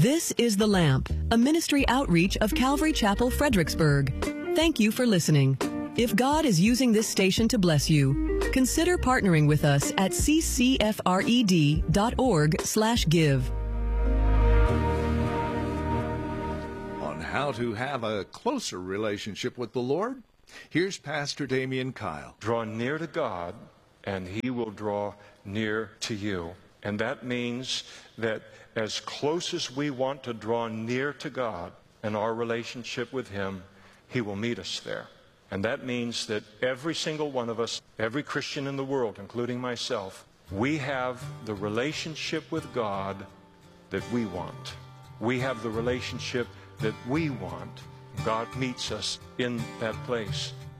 This is The Lamp, a ministry outreach of Calvary Chapel, Fredericksburg. Thank you for listening. If God is using this station to bless you, consider partnering with us at ccfred.org/give. On how to have a closer relationship with the Lord, here's Pastor Damian Kyle. Draw near to God, and He will draw near to you. And that means that as close as we want to draw near to God and our relationship with Him, He will meet us there. And that means that every single one of us, every Christian in the world, including myself, we have the relationship with God that we want. We have the relationship that we want. God meets us in that place.